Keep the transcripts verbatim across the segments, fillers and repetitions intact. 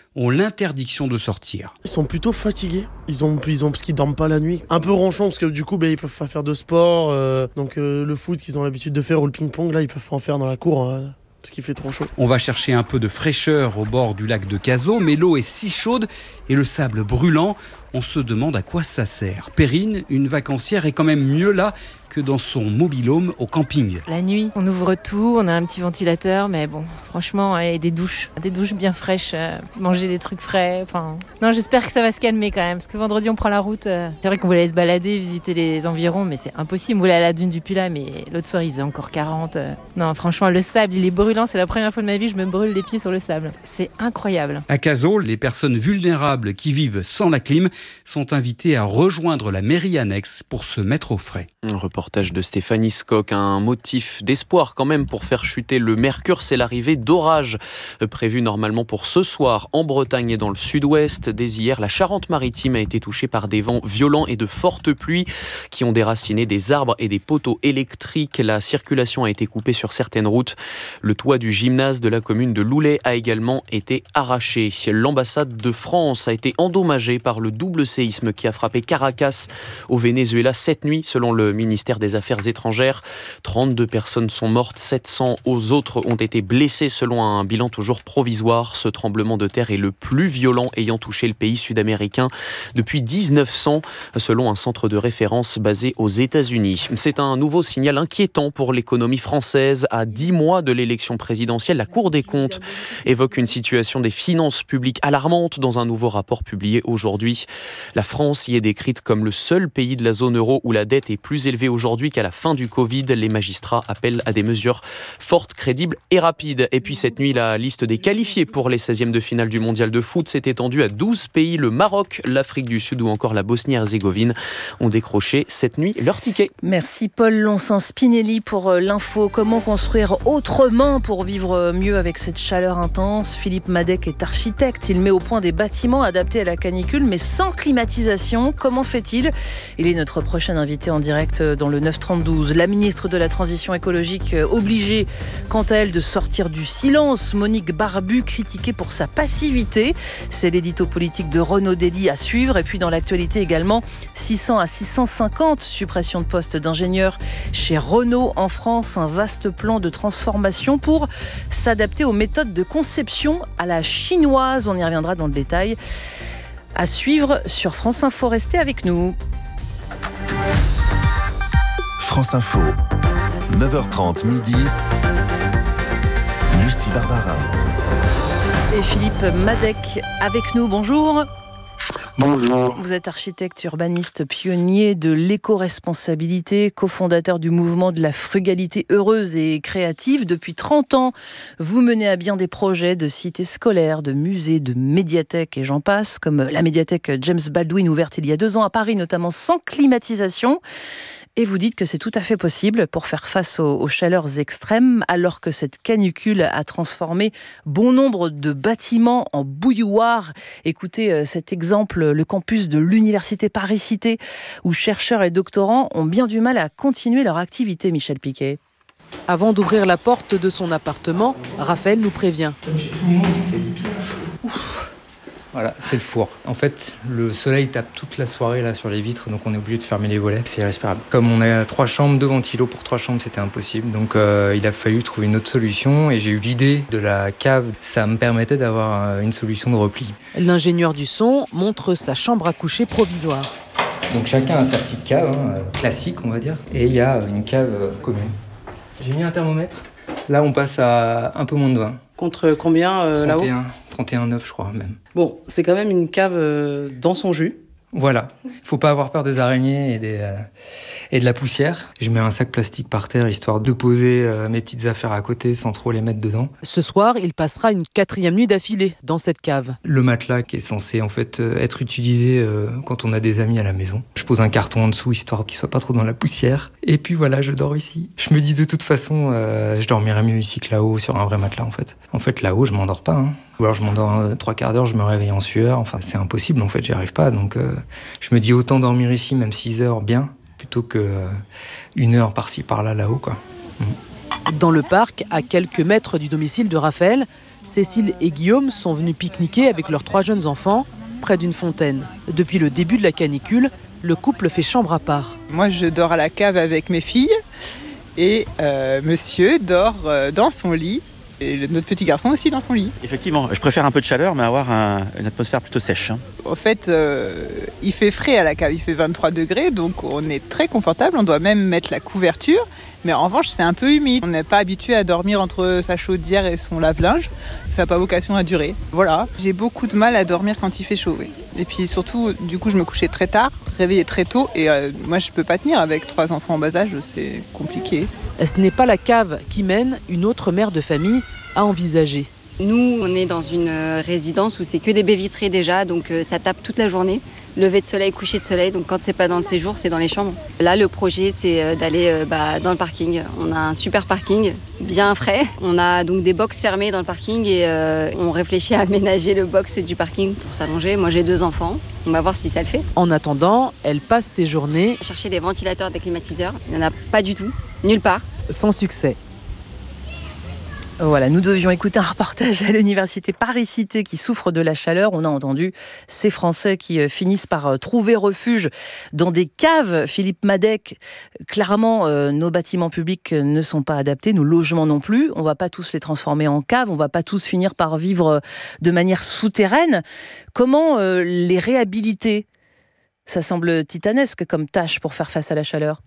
ont l'interdiction de sortir. Ils sont plutôt fatigués. Ils ont, ils ont parce qu'ils dorment pas la nuit. Un peu ronchons parce que du coup, ben, ils peuvent pas faire de sport. Euh, donc euh, le foot qu'ils ont l'habitude de faire ou le ping-pong, là, ils peuvent pas en faire dans la cour. Hein, parce qu'il fait trop chaud. On va chercher un peu de fraîcheur au bord du lac de Cazaux, mais l'eau est si chaude et le sable brûlant, on se demande à quoi ça sert. Perrine, une vacancière, est quand même mieux là que dans son mobil-home au camping. La nuit, on ouvre tout, on a un petit ventilateur, mais bon, franchement, et des douches, des douches bien fraîches, euh, manger des trucs frais, enfin... Non, j'espère que ça va se calmer quand même, parce que vendredi, on prend la route. Euh... C'est vrai qu'on voulait aller se balader, visiter les environs, mais c'est impossible. On voulait aller à la dune du Pilat, mais l'autre soir, il faisait encore quarante. Euh... Non, franchement, le sable, il est brûlant, c'est la première fois de ma vie que je me brûle les pieds sur le sable. C'est incroyable. À Cazaux, les personnes vulnérables qui vivent sans la clim sont invitées à rejoindre la mairie annexe pour se mettre au frais. Un reportage de Stéphanie Skock. Un motif d'espoir quand même pour faire chuter le mercure, c'est l'arrivée d'orages prévus normalement pour ce soir en Bretagne et dans le sud-ouest. Dès hier, la Charente-Maritime a été touchée par des vents violents et de fortes pluies qui ont déraciné des arbres et des poteaux électriques. La circulation a été coupée sur certaines routes. Le toit du gymnase de la commune de Loulay a également été arraché. L'ambassade de France a été endommagée par le double séisme qui a frappé Caracas au Venezuela cette nuit, selon le ministère des Affaires étrangères. trente-deux personnes sont mortes, sept cents autres ont été blessées selon un bilan toujours provisoire. Ce tremblement de terre est le plus violent ayant touché le pays sud-américain depuis dix-neuf cents, selon un centre de référence basé aux États-Unis. C'est un nouveau signal inquiétant pour l'économie française. À dix mois de l'élection présidentielle, la Cour des comptes évoque une situation des finances publiques alarmante dans un nouveau rapport publié aujourd'hui. La France y est décrite comme le seul pays de la zone euro où la dette est plus élevée aujourd'hui qu'à la fin du Covid. Les magistrats appellent à des mesures fortes, crédibles et rapides. Et puis cette nuit, la liste des qualifiés pour les seizièmes de finale du mondial de foot s'est étendue à douze pays. Le Maroc, l'Afrique du Sud ou encore la Bosnie-Herzégovine ont décroché cette nuit leur ticket. Merci Paul Lonsin-Spinelli pour l'info. Comment construire autrement pour vivre mieux avec cette chaleur intense? Philippe Madec est architecte. Il met au point des bâtiments adaptés à la canicule mais sans climatisation. Comment fait-il? Il est notre prochain invité en direct dans le neuf trente-douze. La ministre de la Transition écologique obligée, quant à elle, de sortir du silence. Monique Barbu, critiquée pour sa passivité. C'est l'édito politique de Renaud Dely à suivre. Et puis dans l'actualité également, six cents à six cent cinquante suppressions de postes d'ingénieurs chez Renault en France. Un vaste plan de transformation pour s'adapter aux méthodes de conception à la chinoise. On y reviendra dans le détail. À suivre sur France Info. Restez avec nous. France Info, neuf heures trente midi, Lucie Barbara. Et Philippe Madec avec nous, bonjour. Bonjour. Vous êtes architecte urbaniste pionnier de l'éco-responsabilité, cofondateur du mouvement de la frugalité heureuse et créative. Depuis trente ans, vous menez à bien des projets de cités scolaires, de musées, de médiathèques et j'en passe, comme la médiathèque James Baldwin ouverte il y a deux ans à Paris, notamment sans climatisation. Et vous dites que c'est tout à fait possible pour faire face aux, aux chaleurs extrêmes, alors que cette canicule a transformé bon nombre de bâtiments en bouilloires. Écoutez euh, cet exemple, le campus de l'Université Paris-Cité, où chercheurs et doctorants ont bien du mal à continuer leur activité, Michel Piquet. Avant d'ouvrir la porte de son appartement, Raphaël nous prévient. Comme chez tout le monde, il fait bien chaud. Ouf. Voilà, c'est le four. En fait, le soleil tape toute la soirée là sur les vitres, donc on est obligé de fermer les volets. C'est irrespirable. Comme on a trois chambres, deux ventilos pour trois chambres, c'était impossible. Donc euh, il a fallu trouver une autre solution et j'ai eu l'idée de la cave. Ça me permettait d'avoir une solution de repli. L'ingénieur du son montre sa chambre à coucher provisoire. Donc chacun a sa petite cave, hein, classique on va dire, et il y a une cave euh, commune. J'ai mis un thermomètre. Là, on passe à un peu moins de vingt. Contre combien euh, là-haut ? trente et un virgule neuf, je crois, même. Bon, c'est quand même une cave euh, dans son jus. Voilà. Il faut pas avoir peur des araignées et, des, euh, et de la poussière. Je mets un sac plastique par terre, histoire de poser euh, mes petites affaires à côté sans trop les mettre dedans. Ce soir, il passera une quatrième nuit d'affilée dans cette cave. Le matelas qui est censé en fait euh, être utilisé euh, quand on a des amis à la maison. Je pose un carton en dessous, histoire qu'il soit pas trop dans la poussière. Et puis voilà, je dors ici. Je me dis de toute façon, euh, je dormirais mieux ici que là-haut, sur un vrai matelas en fait. En fait, là-haut, je m'endors pas, hein. Ou alors je m'endors trois quarts d'heure, je me réveille en sueur. Enfin, c'est impossible, en fait, j'y arrive pas. Donc, euh, je me dis autant dormir ici, même six heures, bien, plutôt que euh, une heure par-ci, par-là, là-haut, quoi. Mmh. Dans le parc, à quelques mètres du domicile de Raphaël, Cécile et Guillaume sont venus pique-niquer avec leurs trois jeunes enfants près d'une fontaine. Depuis le début de la canicule, le couple fait chambre à part. Moi, je dors à la cave avec mes filles et euh, monsieur dort euh, dans son lit. Et le, notre petit garçon aussi dans son lit. Effectivement, je préfère un peu de chaleur, mais avoir un, une atmosphère plutôt sèche. Hein. En fait, euh, il fait frais à la cave, il fait vingt-trois degrés, donc on est très confortable. On doit même mettre la couverture, mais en revanche, c'est un peu humide. On n'est pas habitué à dormir entre sa chaudière et son lave-linge. Ça n'a pas vocation à durer. Voilà. J'ai beaucoup de mal à dormir quand il fait chaud. Oui. Et puis surtout, du coup, je me couchais très tard, réveillais très tôt, et euh, moi, je peux pas tenir avec trois enfants en bas âge, c'est compliqué. Ce n'est pas la cave qui mène une autre mère de famille à envisager. Nous, on est dans une résidence où c'est que des baies vitrées déjà, donc ça tape toute la journée. Lever de soleil, coucher de soleil, donc quand c'est pas dans le séjour, c'est dans les chambres. Là, le projet, c'est d'aller bah, dans le parking. On a un super parking, bien frais. On a donc des box fermées dans le parking et euh, on réfléchit à aménager le box du parking pour s'allonger. Moi, j'ai deux enfants. On va voir si ça le fait. En attendant, elle passe ses journées... Chercher des ventilateurs, des climatiseurs. Il n'y en a pas du tout, nulle part. Sans succès. Voilà, nous devions écouter un reportage à l'université Paris-Cité qui souffre de la chaleur. On a entendu ces Français qui finissent par trouver refuge dans des caves. Philippe Madec, clairement, euh, nos bâtiments publics ne sont pas adaptés, nos logements non plus. On ne va pas tous les transformer en caves, on ne va pas tous finir par vivre de manière souterraine. Comment euh, les réhabiliter ? Ça semble titanesque comme tâche pour faire face à la chaleur.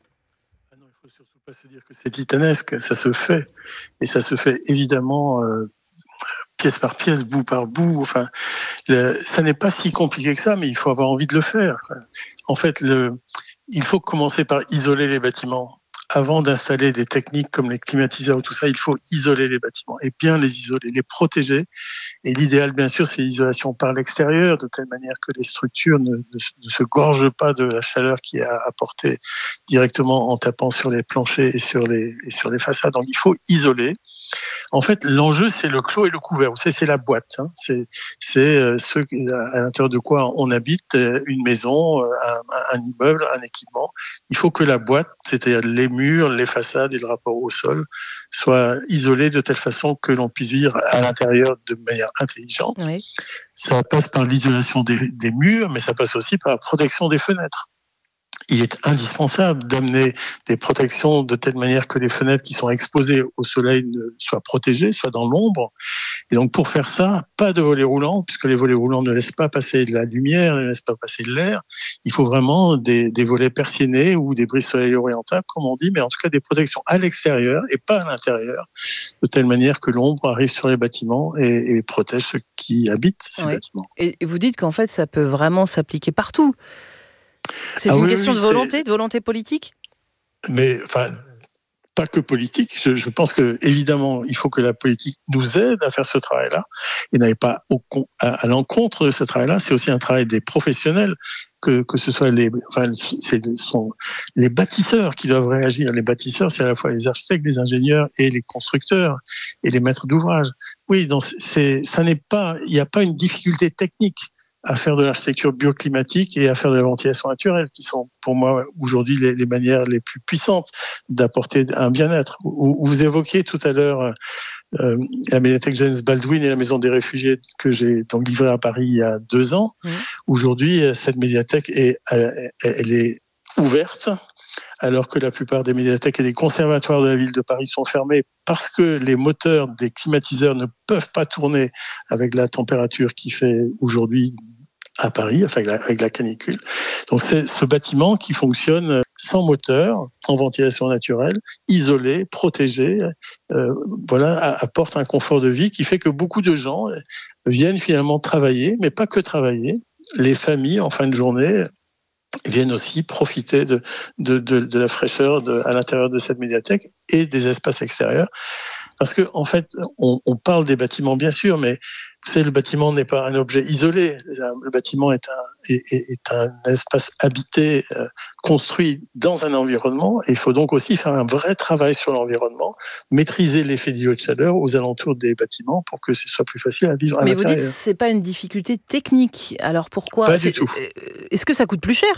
Pas se dire que c'est titanesque, ça se fait, et ça se fait évidemment euh, pièce par pièce, bout par bout. Enfin, le, ça n'est pas si compliqué que ça, mais il faut avoir envie de le faire. En fait, le, il faut commencer par isoler les bâtiments. Avant d'installer des techniques comme les climatiseurs ou tout ça, il faut isoler les bâtiments et bien les isoler, les protéger. Et l'idéal, bien sûr, c'est l'isolation par l'extérieur, de telle manière que les structures ne, ne, ne se gorgent pas de la chaleur qui est apportée directement en tapant sur les planchers et sur les, et sur les façades. Donc, il faut isoler. En fait, l'enjeu, c'est le clos et le couvert. Vous savez, c'est la boîte. Hein. C'est, c'est euh, ce à l'intérieur de quoi on habite, une maison, un, un immeuble, un équipement. Il faut que la boîte, c'est-à-dire les murs, les façades et le rapport au sol, soient isolés de telle façon que l'on puisse vivre à l'intérieur de manière intelligente. Oui. Ça passe par l'isolation des, des murs, mais ça passe aussi par la protection des fenêtres. Il est indispensable d'amener des protections de telle manière que les fenêtres qui sont exposées au soleil soient protégées, soient dans l'ombre. Et donc, pour faire ça, pas de volets roulants, puisque les volets roulants ne laissent pas passer de la lumière, ne laissent pas passer de l'air. Il faut vraiment des, des volets persiennés ou des brises soleil orientables, comme on dit, mais en tout cas des protections à l'extérieur et pas à l'intérieur, de telle manière que l'ombre arrive sur les bâtiments et, et protège ceux qui habitent ces oui. bâtiments. Et vous dites qu'en fait, ça peut vraiment s'appliquer partout. C'est ah une oui, question oui, de volonté, c'est... de volonté politique ? Mais, enfin, pas que politique. Je, je pense que, évidemment, il faut que la politique nous aide à faire ce travail-là et n'aille pas au, à, à l'encontre de ce travail-là. C'est aussi un travail des professionnels, que, que ce soit les, enfin, c'est, sont les bâtisseurs qui doivent réagir. Les bâtisseurs, c'est à la fois les architectes, les ingénieurs et les constructeurs et les maîtres d'ouvrage. Oui, donc c'est, ça n'est pas, il n'y a pas une difficulté technique à faire de l'architecture bioclimatique et à faire de la ventilation naturelle, qui sont pour moi aujourd'hui les, les manières les plus puissantes d'apporter un bien-être. Vous, vous évoquiez tout à l'heure euh, la médiathèque James Baldwin et la maison des réfugiés que j'ai donc livrée à Paris il y a deux ans. Mmh. Aujourd'hui, cette médiathèque est, elle est ouverte, alors que la plupart des médiathèques et des conservatoires de la ville de Paris sont fermés parce que les moteurs des climatiseurs ne peuvent pas tourner avec la température qui fait aujourd'hui à Paris, enfin avec la, avec la canicule. Donc c'est ce bâtiment qui fonctionne sans moteur, en ventilation naturelle, isolé, protégé, euh, voilà, apporte un confort de vie qui fait que beaucoup de gens viennent finalement travailler, mais pas que travailler. Les familles, en fin de journée, viennent aussi profiter de, de, de, de la fraîcheur de, à l'intérieur de cette médiathèque et des espaces extérieurs. Parce que, en fait, on, on parle des bâtiments, bien sûr, mais vous savez, le bâtiment n'est pas un objet isolé. Le bâtiment est un, est, est un espace habité, euh, construit dans un environnement. Et il faut donc aussi faire un vrai travail sur l'environnement, maîtriser l'effet d'îlot de chaleur aux alentours des bâtiments pour que ce soit plus facile à vivre à mais l'intérieur. Mais vous dites que ce n'est pas une difficulté technique. Alors pourquoi Pas du tout. Est-ce que ça coûte plus cher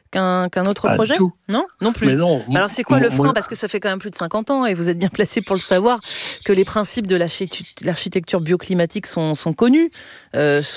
qu'un, qu'un autre Pas projet ? du tout. Non, non plus. Mais non. Alors c'est quoi le frein ? Moi- Parce que ça fait quand même plus de cinquante ans et vous êtes bien placé pour le savoir que les principes de l'architecture bioclimatique sont, sont connus, euh,